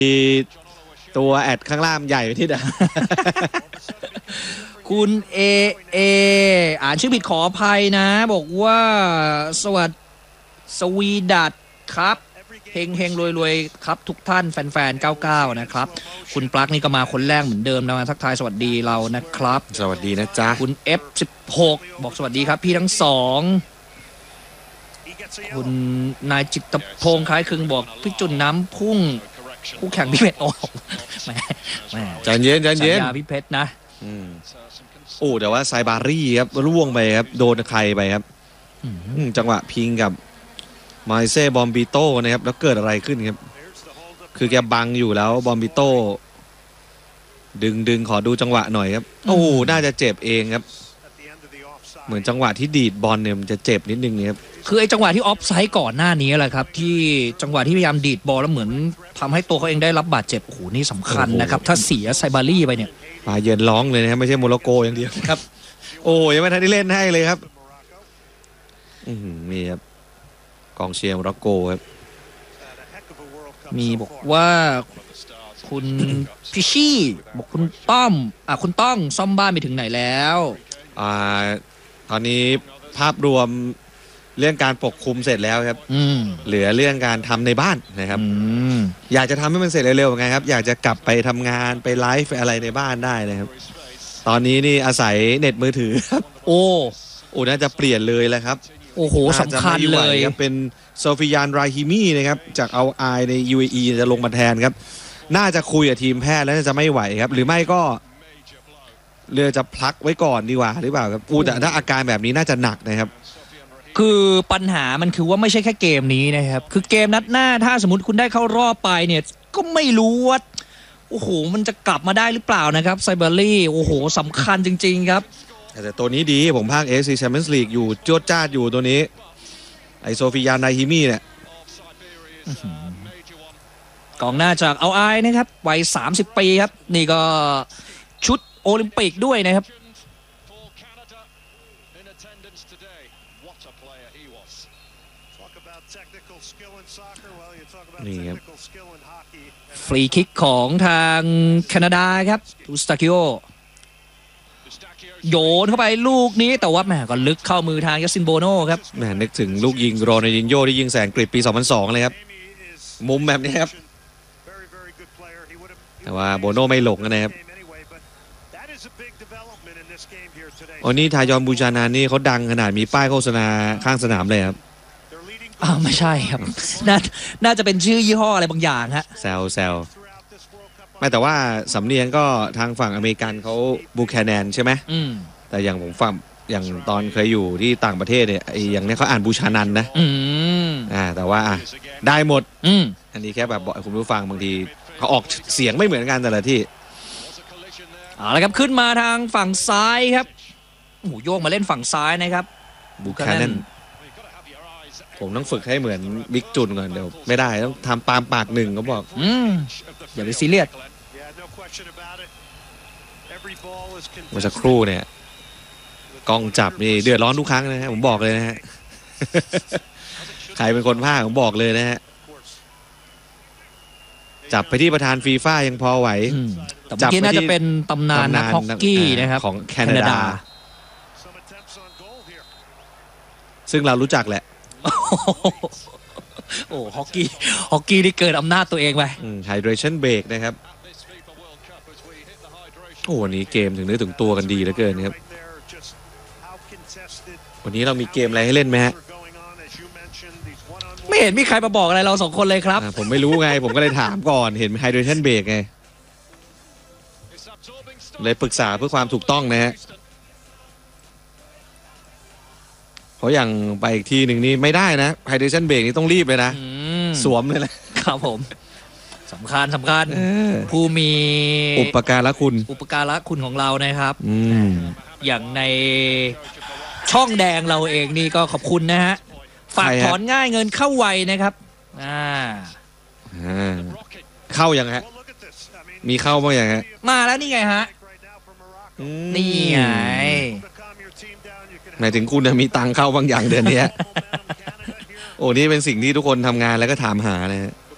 ตัวแอดข้างล่างใหญ่ไปที่เดียวคุณเออ่านชื่อผิดขออภัยนะบอกว่าสวีดัตครับเฮงรวยครับทุกท่านแฟนๆ99นะครับคุณปลั๊กนี่ก็มาคนแรกเหมือนเดิมนะมาทักทายสวัสดีเรานะครับสวัสดีนะจ๊ะคุณ F16 บอกสวัสดีครับพี่ทั้งสองคุณนายจิตพงษ์คล้ายคลึงบอกพี่จุนน้ำพุ่งคู่แข่งพี่เพชรออกแหมใจเย็นพี่เพชรนะโอ้แต่ว่าไซบารี่ครับร่วงไปครับโดนใครไปครับจังหวะพิงกับมาเซ่บอมบิโต้นะครับแล้วเกิดอะไรขึ้นครับคือแกบังอยู่แล้วบอมบิโต้ดึงขอดูจังหวะหน่อยครับโอ้น่าจะเจ็บเองครับเหมือนจังหวะที่ดีดบอลเนี่ยมันจะเจ็บนิดนึงครับคือไอ้จังหวะที่ออฟไซด์ก่อนหน้านี้แหละครับที่จังหวะที่พยายามดีดบอลแล้วเหมือนทำให้ตัวเขาเองได้รับบาดเจ็บโอ้โหนี่สำคัญนะครับถ้าเสียไซบารี่ไปเนี่ยปาเย็นร้องเลยนะครับไม่ใช่โมร็อกโกอย่างเดียวครับโอ้ยังไม่ทันได้เล่นให้เลยครับนี่ครับกองเชียร์โมร็อกโกครับมีบอกว่าคุณพิชี่บอกคุณต้อมคุณต้องซ่อมบ้านไปถึงไหนแล้วตอนนี้ภาพรวมเรื่องการปกคลุมเสร็จแล้วครับเหลือเรื่องการทำในบ้านนะครับอยากจะทำให้มันเสร็จเร็วๆไงครับอยากจะกลับไปทำงานไปไลฟ์อะไรในบ้านได้นะครับตอนนี้นี่อาศัยเน็ตมือถือครับโอ้น่าจะเปลี่ยนเลยแล้วครับโอ้โหสำคัญเลยครับเป็นโซฟิยานราฮิมีนะครับจากเอาไอใน UAE จะลงมาแทนครับน่าจะคุยกับทีมแพทย์แล้วจะไม่ไหวครับหรือไม่ก็เรือจะพลักไว้ก่อนดีกว่าหรือเปล่าครับแต่ถ้าอาการแบบนี้น่าจะหนักนะครับคือปัญหามันคือว่าไม่ใช่แค่เกมนี้นะครับคือเกมนัดหน้าถ้าสมมติคุณได้เข้ารอบไปเนี่ยก็ไม่รู้ว่าโอ้โหมันจะกลับมาได้หรือเปล่านะครับไซเบอรี่โอ้โหสำคัญจริงๆครับแต่ตัวนี้ดีผมพาก AFC Champions League อยู่โจดจ้าดอยู่ตัวนี้ไอโซฟิยานไนฮิมีเนี่ยกองหน้าจากเอาไอนะครับวัย30 ปีครับนี่ก็ชุดโอลิมปิกด้วยนะครับนี่ครับฟรีคิกของทางแคนาดาครับทูสตาคิโอโยนเข้าไปลูกนี้แต่ว่าแหมก็ลึกเข้ามือทางยัสซินโบโน่ครับแหมนึกถึงลูกยิงโรนัลดินโญ่ที่ยิงแสงกฤษปี2002เลยครับมุมแบบนี้ครับแต่ว่าโบโน่ไม่หลงนะครับนี่ทายอนบูชานานี่เขาดังขนาดมีป้ายโฆษณาข้างสนามเลยครับไม่ใช่ครับน่าจะเป็นชื่อยี่ห้ออะไรบางอย่างฮะแซวไม่แต่ว่าสำเนียงก็ทางฝั่งอเมริกันเขาบูแคนแนนใช่ไหมแต่อย่างผมฟังอย่างตอนเคยอยู่ที่ต่างประเทศเนี่ยอย่างนี้เขาอ่านบูชานันนะแต่ว่าได้หมดอันนี้แค่แบบบอกคุณผู้ฟังบางทีเขาออกเสียงไม่เหมือนกันแต่ละที่แล้วครับขึ้นมาทางฝั่งซ้ายครับโอ้โยกมาเล่นฝั่งซ้ายนะครับบูแคนแนนผมต้องฝึกให้เหมือนบิ๊กจุนก่อนเดี๋ยวไม่ได้ต้องทำตามปากหนึ่งเขาบอกอย่าไปซีเรียสเมื่อสักครู่เนี่ยกล้องจับนี่เดือดร้อนทุกครั้งนะฮะผมบอกเลยนะฮะใครเป็นคนพากย์ผมบอกเลยนะฮะจับไปที่ประธานฟีฟ่ายังพอไหวจับไปที่น่าจะเป็นตำนานนักฮอกกี้นะครับของแคนาดาซึ่งเรารู้จักแหละโอ้ฮอกกี้ที่เกินอำนาจตัวเองไปไฮเดรชั่นเบรกนะครับโอ้วันนี้เกมถึงเนื้อถึงตัวกันดีเหลือเกินครับวันนี้เรามีเกมอะไรให้เล่นไหมฮะไม่เห็นมีใครมาบอกอะไรเรา2คนเลยครับผมไม่รู้ไงผมก็เลยถามก่อนเห็นไฮเดรชั่นเบรกไงเลยปรึกษาเพื่อความถูกต้องนะฮะเพราะอย่างไปอีกทีหนึ่งนี่ไม่ได้นะไฮเดรชั่นเบรกนี่ต้องรีบเลยนะสวมเลยแหละครับผมสำคัญผู้มีอุปการะคุณของเรานะครับอย่างในช่องแดงเราเองนี่ก็ขอบคุณนะฮะฝากถอนง่ายเงินเข้าไวนะครับเข้ายังฮะมีเข้าบ้างยังฮะมาแล้วนี่ไงฮะนี่ไงหมายถึงคุณมีตังเข้าบางอย่างเดือนนี้โอ้นี่เป็นสิ่งที่ทุกคนทำงานแล้วก็ถามหาเลยฮะ